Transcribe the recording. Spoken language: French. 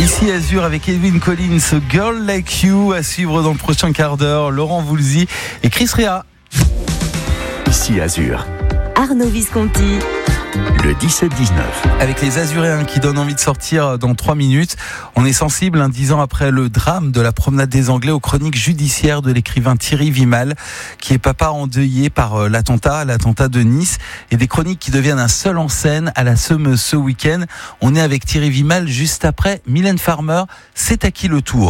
Ici Azur avec Edwin Collins, Girl Like You, à suivre dans le prochain quart d'heure. Laurent Voulzy et Chris Rea. Ici Azur, Arnaud Visconti. le 17-19. Avec les Azuréens qui donnent envie de sortir dans 3 minutes. On est sensible, 10 ans après le drame de la promenade des Anglais, aux chroniques judiciaires de l'écrivain Thierry Vimal, qui est papa endeuillé par l'attentat de Nice, et des chroniques qui deviennent un seul en scène à la Semeuse ce week-end. On est avec Thierry Vimal juste après Mylène Farmer. C'est à qui le tour ?